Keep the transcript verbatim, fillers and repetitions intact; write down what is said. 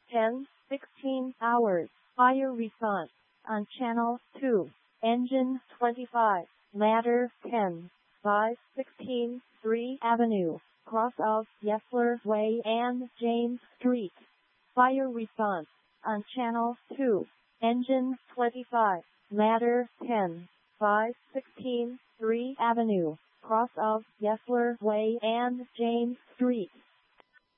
ten sixteen hours. Fire response on channel two. Engine twenty-five. Ladder ten five sixteen three Avenue, cross of Yesler Way and James Street. Fire response on channel two. Engine twenty-five. Ladder ten five sixteen three Avenue, cross of Yesler Way and James Street.